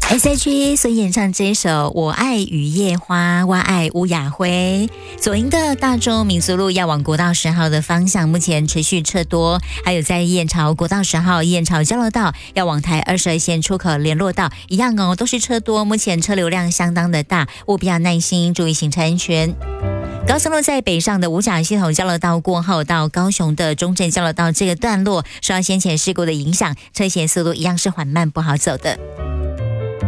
S.H.E 所演唱这一首《我爱雨夜花》，我爱吴雅辉。左营的大众民俗路要往国道10号的方向，目前持续车多，还有在燕巢国道10号燕巢交流道要往台22线出口联络道一样哦，都是车多，目前车流量相当的大，务必要耐心注意行车安全。高速路在北上的五甲系统交流道过后到高雄的中正交流道这个段落，受到先前事故的影响，车前速度一样是缓慢不好走的。